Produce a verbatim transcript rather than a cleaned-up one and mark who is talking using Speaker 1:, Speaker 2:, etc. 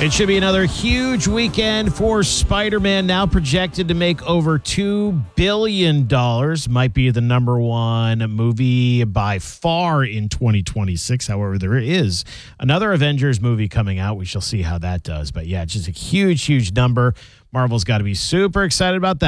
Speaker 1: It should be another huge weekend for Spider-Man, now projected to make over two billion dollars. Might be the number one movie by far in twenty twenty-six. However, there is another Avengers movie coming out. We shall see how that does. But yeah, just a huge, huge number. Marvel's got to be super excited about that.